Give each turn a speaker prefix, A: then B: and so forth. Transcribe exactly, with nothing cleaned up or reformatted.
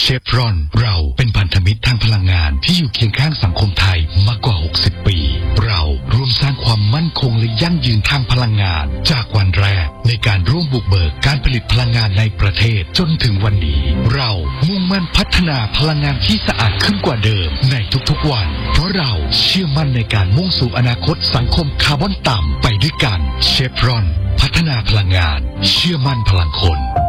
A: เชฟรอนเราเป็นพันธมิตรทางพลังงานที่อยู่เคียงข้างสังคมไทยมากกว่าหกสิบปีเราร่วมสร้างความมั่นคงและยั่งยืนทางพลังงานจากวันแรกในการร่วมบุกเบิกการผลิตพลังงานในประเทศจนถึงวันนี้เรามุ่งมั่นพัฒนาพลังงานที่สะอาดขึ้นกว่าเดิมในทุกๆวันเพราะเราเชื่อมั่นในการมุ่งสู่อนาคตสังคมคาร์บอนต่ำไปด้วยกันเชฟรอนพัฒนาพลังงานเชื่อมั่นพลังคน